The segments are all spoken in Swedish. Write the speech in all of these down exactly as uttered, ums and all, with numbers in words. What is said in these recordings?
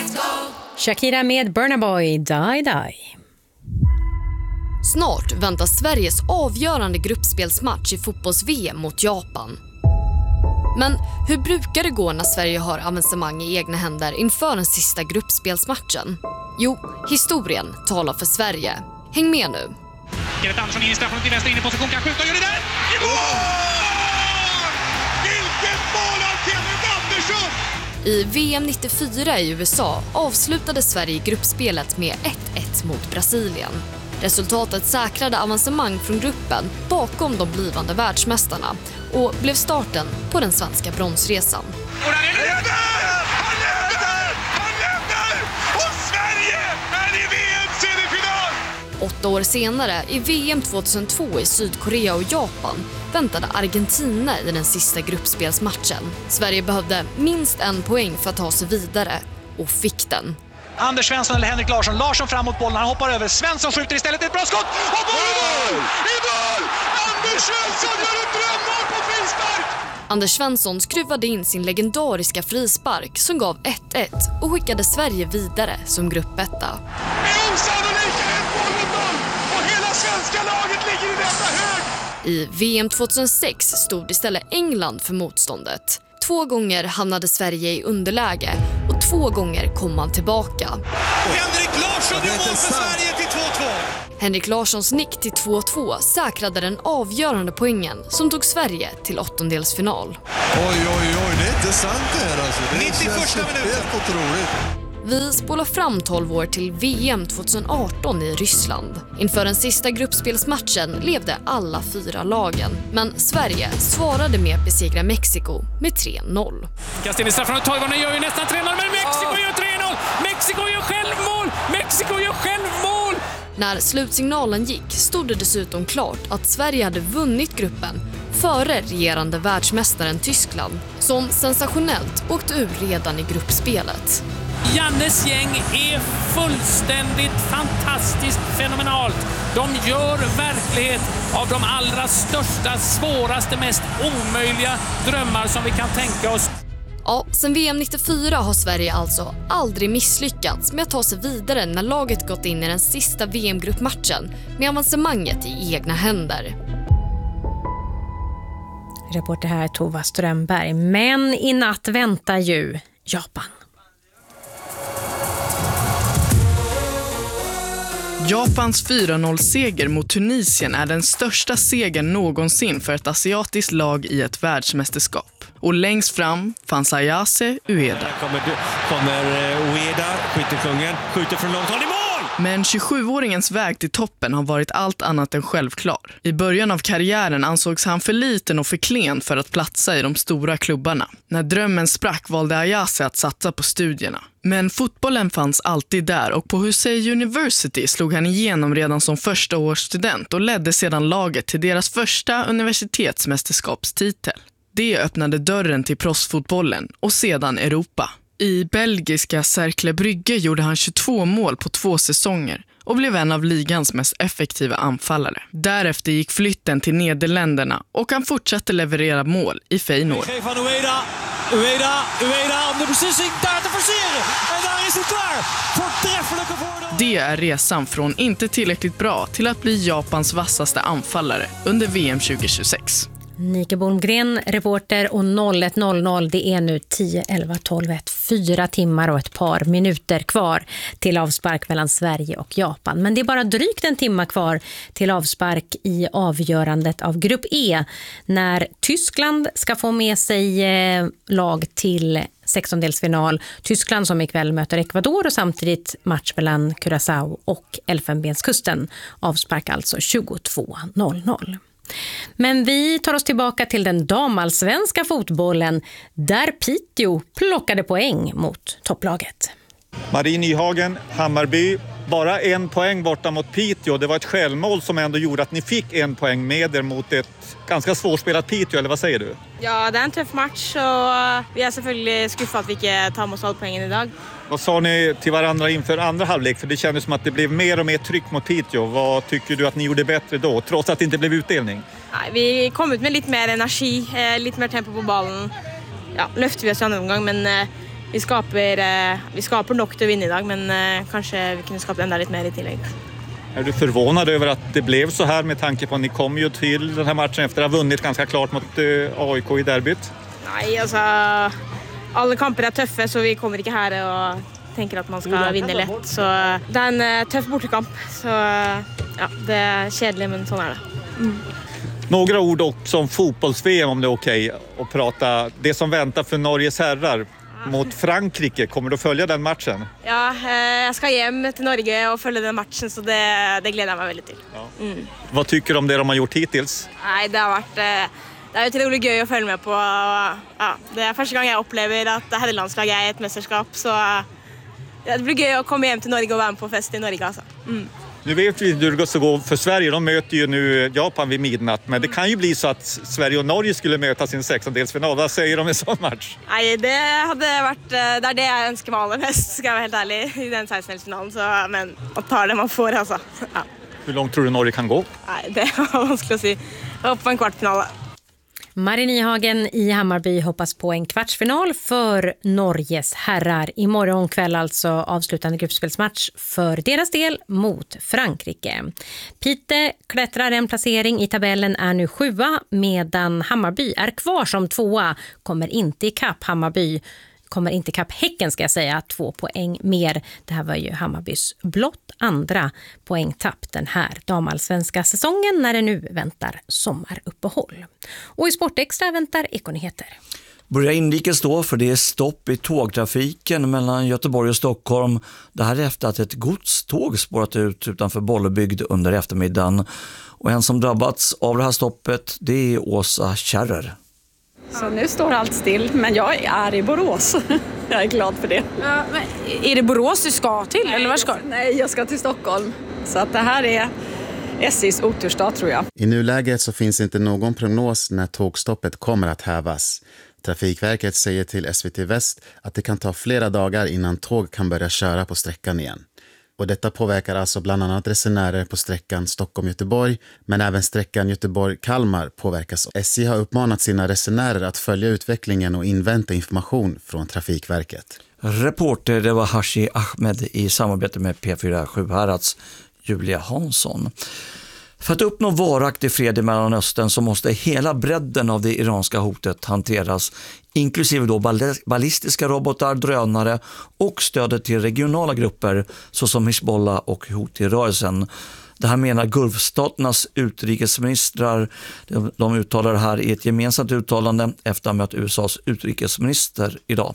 Shakira med Burna Boy, Die Die. Snart väntas Sveriges avgörande gruppspelsmatch i fotbolls-V M mot Japan. Men hur brukar det gå när Sverige har avancemang i egna händer inför den sista gruppspelsmatchen? Jo, historien talar för Sverige. Häng med nu. Gerrit Andersson in i straffen till vänster, in i position, kan skjuta och gör det där! I mål! Vilket mål av Gerrit Andersson! I V M nittiofyra i U S A avslutade Sverige gruppspelet med ett ett mot Brasilien. Resultatet säkrade avancemang från gruppen bakom de blivande världsmästarna och blev starten på den svenska bronsresan. Och han lever! Han lever! Han lever! Och Sverige är i V M-semifinal! Åtta år senare, i V M tjugohundratvå i Sydkorea och Japan, väntade Argentina i den sista gruppspelsmatchen. Sverige behövde minst en poäng för att ta sig vidare och fick den. Anders Svensson eller Henrik Larsson. Larsson fram mot bollen, han hoppar över. Svensson skjuter istället, ett bra skott! Och boll i mål! I mål! Anders Svensson gör ett drömmål på frispark! Anders Svensson skruvade in sin legendariska frispark som gav ett ett och skickade Sverige vidare som gruppetta. Det är osannolika ett mål mot noll! Och hela svenska laget ligger i detta hög! I V M tjugohundrasex stod istället England för motståndet. Två gånger hamnade Sverige i underläge och två gånger kom man tillbaka. Henrik Larsson gör mål för Sverige till två två! Henrik Larssons nick till två två säkrade den avgörande poängen som tog Sverige till åttondelsfinal. Oj, oj, oj, det är inte sant det här alltså. Det nittioförsta minuten. Helt otroligt. Vi spolar fram tolv år till V M tjugoarton i Ryssland. Inför den sista gruppspelsmatchen levde alla fyra lagen. Men Sverige svarade med att besegra Mexiko med tre noll. Kastar in i straffen och Toivonen gör ju nästan tre noll, men Mexiko gör tre noll! Mexiko gör självmål! Mexiko gör självmål! När slutsignalen gick stod det dessutom klart att Sverige hade vunnit gruppen före regerande världsmästaren Tyskland, som sensationellt åkte ur redan i gruppspelet. Jannes gäng är fullständigt fantastiskt fenomenalt. De gör verklighet av de allra största, svåraste, mest omöjliga drömmar som vi kan tänka oss. Ja, sen V M nittiofyra har Sverige alltså aldrig misslyckats med att ta sig vidare när laget gått in i den sista V M-gruppmatchen med avancemanget i egna händer. Reporter här Tova Strömberg. Men i natt väntar ju Japan. Japans fyra noll-seger mot Tunisien är den största segern någonsin för ett asiatiskt lag i ett världsmästerskap. Och längst fram fanns Ayase Ueda. Där kommer, kommer Ueda, skyttekungen, skjuter från långt håll i mål! Men tjugosjuåringens väg till toppen har varit allt annat än självklar. I början av karriären ansågs han för liten och för klen för att platsa i de stora klubbarna. När drömmen sprack valde Ayase att satsa på studierna. Men fotbollen fanns alltid där och på Husei University slog han igenom redan som första års student och ledde sedan laget till deras första universitetsmästerskapstitel. Det öppnade dörren till proffsfotbollen och sedan Europa. I belgiska Cercle Brygge gjorde han tjugotvå mål på två säsonger och blev en av ligans mest effektiva anfallare. Därefter gick flytten till Nederländerna och han fortsatte leverera mål i Feyenoord. Van Ueda, Ueda, Ueda om de beslissing daar te forceren. En daar is het klaar. Voortreffelijke voordeel. Det är resan från inte tillräckligt bra till att bli Japans vassaste anfallare under V M tjugohundratjugosex. Nike Bolmgren, reporter, och noll ett noll noll. Det är nu tio, elva, tolv, ett, fyra timmar och ett par minuter kvar till avspark mellan Sverige och Japan. Men det är bara drygt en timme kvar till avspark i avgörandet av grupp E när Tyskland ska få med sig eh, lag till sextondelsfinal. Tyskland som ikväll möter Ecuador och samtidigt match mellan Curaçao och Elfenbenskusten. Avspark alltså tjugotvå noll noll. Men vi tar oss tillbaka till den damallsvenska fotbollen där Piteå plockade poäng mot topplaget. Marie Nyhagen, Hammarby, bara en poäng borta mot Piteå. Det var ett självmål som ändå gjorde att ni fick en poäng med er mot ett ganska svårspelat Piteå, eller vad säger du? Ja, det är en tuff match och vi är selvfølgelig skuffade att vi inte tar oss all poängen idag. Vad sa ni till varandra inför andra halvlek? För det kändes som att det blev mer och mer tryck mot Piteå. Vad tycker du att ni gjorde bättre då, trots att det inte blev utdelning? Nej, vi kom ut med lite mer energi, lite mer tempo på bollen. Ja, lyfte vi oss en omgång, men vi skapar, eh, vi skapar nog till att vinna idag, men eh, kanske vi kunde skapa ända lite mer i tillägg. Är du förvånad över att det blev så här med tanke på att ni kom ju till den här matchen efter att ha vunnit ganska klart mot eh, A I K i derbyt? Nej, alltså alla kamper är tuffa så vi kommer inte här och tänker att man ska vinna lätt. Så det är en uh, tuff bortakamp. Så uh, ja, det är kedligt men sån är det. Mm. Några ord också om fotbolls-V M om det är okej att prata. Det som väntar för Norges herrar mot Frankrike. Kommer du att följa den matchen? Ja, uh, jag ska hem till Norge och följa den matchen så det, det gläder jag mig väldigt till. Ja. Mm. Vad tycker du om det de har gjort hittills? Nej, det har varit... Uh, Det är otroligt kul att följa med på. Ja, det är första gången jag upplever att herrelandslaget är ett mästerskap. Så det blir kul att komma hem till Norge och vara med på fest i Norge. Alltså. Mm. Nu vet vi hur det ska gå för Sverige. De möter ju nu Japan vid midnatt. Men det kan ju bli så att Sverige och Norge skulle möta sin sextondelsfinal. Vad säger de i en sån match? Nej, det hade varit... Det är det jag önskar mig allra mest, ska jag vara helt ärlig, i den sextondelsfinalen. Så, men att ta det man får, alltså. Ja. Hur långt tror du Norge kan gå? Nej, det är vanskligt att säga. Jag hoppas på en kvartfinal. Marie Nyhagen i Hammarby hoppas på en kvartsfinal för Norges herrar. Imorgon kväll alltså avslutande gruppspelsmatch för deras del mot Frankrike. Pite klättrar en placering i tabellen, är nu sjua, medan Hammarby är kvar som tvåa. Kommer inte i kapp Hammarby. Kommer inte kapp Häcken ska jag säga, två poäng mer. Det här var ju Hammarbys blott andra poängtapp den här damallsvenska säsongen när det nu väntar sommaruppehåll. Och i Sportextra väntar Ekonyheter. Börjar inrikes då, för det är stopp i tågtrafiken mellan Göteborg och Stockholm. Det här är efter att ett godståg spårat ut utanför Bollebygd under eftermiddagen. Och en som drabbats av det här stoppet, det är Åsa Kärrer. Så nu står allt still, men jag är i Borås. Jag är glad för det. Ja, men är det Borås du ska till, nej, eller var ska du? Nej, jag ska till Stockholm. Så att det här är S J:s otursdag, tror jag. I nuläget så finns inte någon prognos när tågstoppet kommer att hävas. Trafikverket säger till S V T Väst att det kan ta flera dagar innan tåg kan börja köra på sträckan igen. Och detta påverkar alltså bland annat resenärer på sträckan Stockholm-Göteborg, men även sträckan Göteborg-Kalmar påverkas. S J har uppmanat sina resenärer att följa utvecklingen och invänta information från Trafikverket. Reporter, det var Hashi Ahmed i samarbete med P fyra Sjuhärads Julia Hansson. För att uppnå varaktig fred i Mellanöstern så måste hela bredden av det iranska hotet hanteras, inklusive då ballistiska robotar, drönare och stödet till regionala grupper såsom Hizbollah och Houthi-rörelsen. Det här menar Gulfstaternas utrikesministrar. De uttalar det här i ett gemensamt uttalande efter att möta U S A:s utrikesminister idag.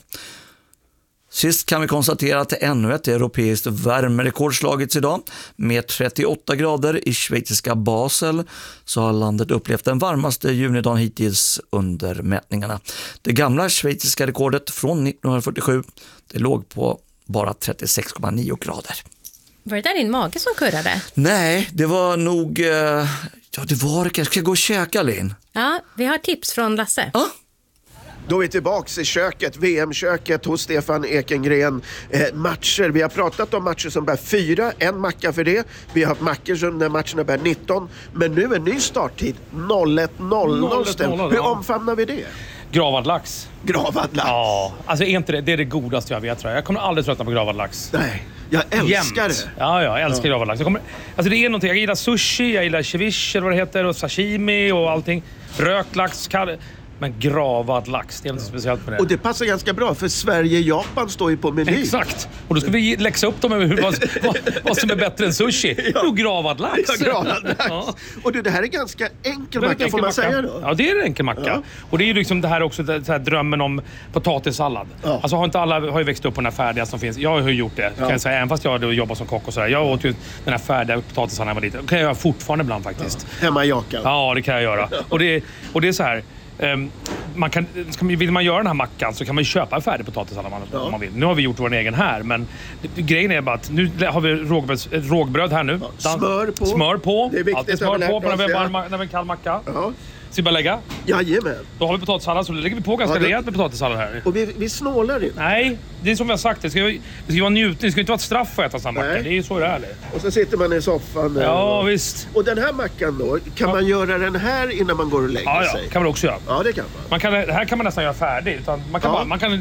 Sist kan vi konstatera att ännu ett europeiskt värmerekord slagits idag. Med trettioåtta grader i schweiziska Basel så har landet upplevt den varmaste junidagen hittills under mätningarna. Det gamla schweiziska rekordet från nittonhundrafyrtiosju, det låg på bara trettiosex komma nio grader. Var det där din mage som kurrade? Nej, det var nog... Ja, det var det. Ska jag gå och käka, Lin? Ja, vi har tips från Lasse. Ja. Då är vi tillbaka i köket, V M-köket hos Stefan Ekengren. Eh, matcher, vi har pratat om matcher som bär fyra, en macka för det. Vi har haft mackor som när matcherna bär nitton. Men nu är ny starttid, noll ett noll noll. Hur omfamnar vi det? Gravad lax. Gravad lax? Ja, alltså är inte det, det är det godaste jag vet, tror jag. Jag kommer aldrig tröttna på gravad lax. Nej, jag älskar Jämt. det. Ja, ja, jag älskar ja. gravad lax. Jag, kommer, alltså det är någonting, jag gillar sushi, jag gillar ceviche eller vad det heter, och sashimi och allting. Rökt lax, kall... Men gravad lax, det är något speciellt med det. Och det passar ganska bra, för Sverige och Japan står ju på menyn. Exakt. Och då ska vi läxa upp dem med hur, vad, vad, vad som är bättre än sushi. Ja. Jo, gravad lax. Ja, gravad lax. Ja. Och det, det här är ganska enkel macka, enkel får man macka. säga då? Ja, det är en enkel macka. Ja. Och det är ju liksom det här också, det här drömmen om potatissallad. Ja. Alltså har inte alla har ju växt upp på den här färdiga som finns. Jag har ju gjort det, ja. kan jag säga. Även fast jag hade jobbat som kock och sådär. Jag åt ju den här färdiga potatissalladen när jag var liten. Det kan jag göra fortfarande ibland faktiskt. Ja. Hemma i jakan. Ja, det kan jag göra. Och det, och det är så här... Um, man kan, vill man göra den här mackan så kan man ju köpa en färdig potatissallad om ja. man vill. Nu har vi gjort vår egen här, men det, grejen är bara att nu har vi rågbröd, rågbröd här nu. Ja. Smör på. Smör på. Det är viktigt. Alltid smör på när vi har en kall macka. Ja. Ska vi bara lägga? Jajamän. Då har vi potatissallad, så lägger vi på ganska ja, det... rejält med potatissallad här. Och vi, vi snålar inte. Nej, det är som vi har sagt. Det ska, det ska vara njutning. Det ska inte vara ett straff att äta samma macka. Det är ju så det är. Och så sitter man i soffan. Ja, och... visst. Och den här mackan då, kan ja. man göra den här innan man går och lägger ja, ja. sig? kan man också göra. Ja, det kan man. man kan, det här kan man nästan göra färdig. Utan man kan, ja. bara, man kan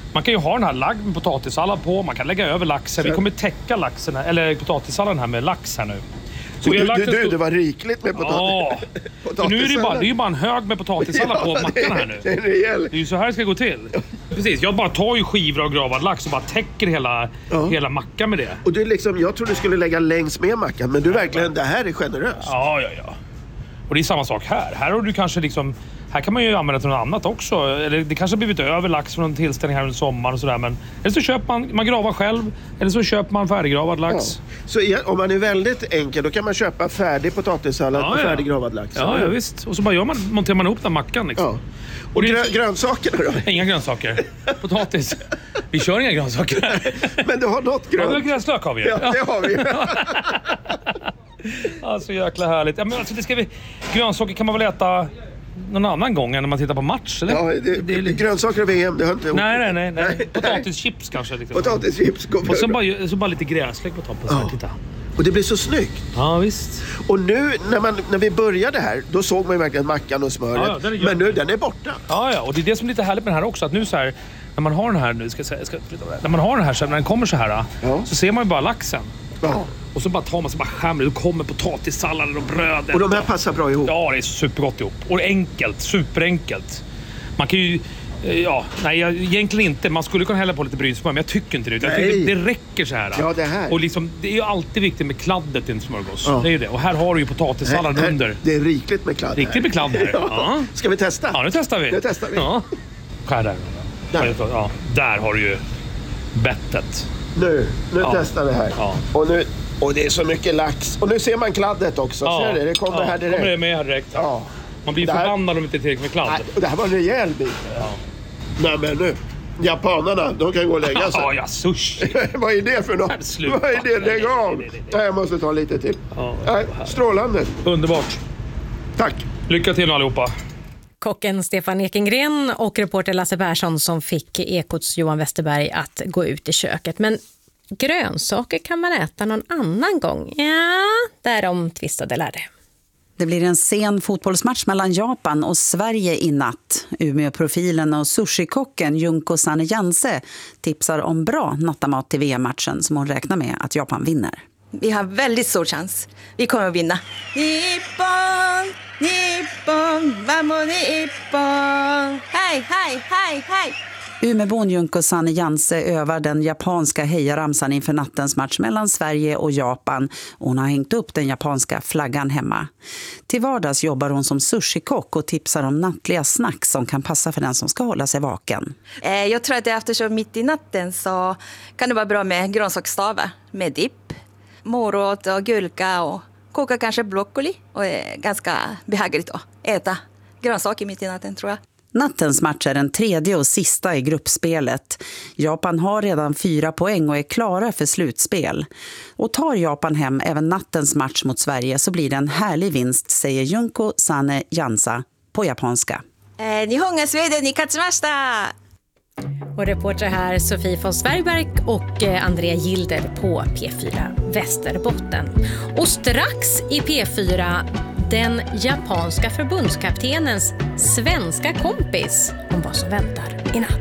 Man kan ju ha den här lagd med potatissallad på. Man kan lägga över laxen. Vi kommer täcka laxen, eller potatissalladen här med lax här nu. Så du, du, du, det var rikligt med potatis. Ja. Så nu är det, bara, det är ju bara en hög med potatissallad ja, på mackan här nu. Det är, det är ju så här det ska gå till. Precis, jag bara tar ju skivor av gravad lax och bara täcker hela, ja. hela mackan med det. Och du liksom, jag tror du skulle lägga längs med mackan, men du verkligen, det här är generöst. Ja, ja, ja. Och det är samma sak här. Här har du kanske liksom... Här kan man ju använda till något annat också. Eller det kanske har blivit över lax från en tillställning här under sommaren och sådär. Men eller så köper man, man gravar själv. Eller så köper man färdiggravad lax. Ja. Så om man är väldigt enkel, då kan man köpa färdig potatissallad ja, och färdiggravad lax. Ja, ja, visst. Och så bara gör man, monterar man ihop den mackan liksom. Ja. Och, och grö- grönsakerna då? Inga grönsaker. Potatis. Vi kör inga grönsaker. Men du har något grönt. Ja, gräslök har vi. Ja, det har vi. Alltså jäkla härligt. Ja, men alltså, det ska vi... Grönsaker kan man väl äta någon annan gång än när man tittar på match, eller? Ja, det, det är lite... grönsaker och V M, det har inte... Nej, nej, nej. nej. Potatischips kanske. Liksom. Potatischips. Och så bara, så bara lite gräslök på toppen. Ja. Titta. Och det blir så snyggt. Ja, visst. Och nu, när, man, när vi började här, då såg man ju verkligen mackan och smöret. Ja, ja, men nu, den är borta. Ja, ja. Och det är det som är lite härligt med den här också. Att nu så här, när man har den här, nu ska jag säga, ska, när man har den här, så när den kommer så här, ja. så ser man ju bara laxen. Ja. Och så bara tar man så bara skämmer. Då kommer potatissalladen och brödet. Och de här passar bra ihop. Ja, det är supergott ihop. Och enkelt, superenkelt. Man kan ju... Ja, nej, egentligen inte. Man skulle kunna hälla på lite brynsmör, men jag tycker inte det. Jag tycker det räcker så här. Ja, det här. Och liksom, det är ju alltid viktigt med kladdet i en smörgås. Ja. Det är ju det. Och här har du ju potatissallad här, under. Det är rikligt med kladd. Riktigt med kladd här. Ja. Ja. Ska vi testa? Ja, nu testar vi. Nu testar vi. Ja. Skär där. Där. Ja, där har du ju bettet. Nu, nu ja. testar vi här. Ja. Och nu... Och det är så mycket lax. Och nu ser man kladdet också. Ja. Ser du? Det kommer ja. här direkt. Kommer det med här direkt. Ja. Man blir här... förbannad om inte tillräckligt med kladd. Nej, det här var en rejäl bit. Ja. Nej, men nu. Japanerna, de kan gå och lägga sig. Ja, ja, sushi. Vad är det för något? Sluta. Vad är det? Lägg av. Nej, jag måste ta lite till. Ja, nej, strålande. Underbart. Tack. Lycka till allihopa. Kocken Stefan Ekengren och reporter Lasse Persson som fick Ekots Johan Westerberg att gå ut i köket. Men grönsaker kan man äta någon annan gång. Ja, därom tvistade lärde. Det blir en sen fotbollsmatch mellan Japan och Sverige i natt. Umeå-profilen och sushikocken Junko Sane-Janse tipsar om bra nattamat till V M-matchen som hon räknar med att Japan vinner. Vi har väldigt stor chans. Vi kommer att vinna. Nippon, Nippon, vamo Nippon. Hej, hej, hej, hej. Umeåbon Junko Sane-Janse övar den japanska hejaramsan inför nattens match mellan Sverige och Japan. Hon har hängt upp den japanska flaggan hemma. Till vardags jobbar hon som sushikock och tipsar om nattliga snacks som kan passa för den som ska hålla sig vaken. Jag tror att eftersom mitt i natten så kan det vara bra med grönsaksstavar med dipp, morot och gurka och koka kanske broccoli. Och det är ganska behagligt att äta grönsaker mitt i natten, tror jag. Nattens match är den tredje och sista i gruppspelet. Japan har redan fyra poäng och är klara för slutspel. Och tar Japan hem även nattens match mot Sverige så blir det en härlig vinst, säger Junko Sane-Jansa på japanska. Eh, Nihonga Sweden ni katsumashita! Och reporter här Sofie von Sverberg och Andrea Gilder på P fyra Västerbotten. Och strax i P fyra den japanska förbundskaptenens svenska kompis om vad som väntar i natt.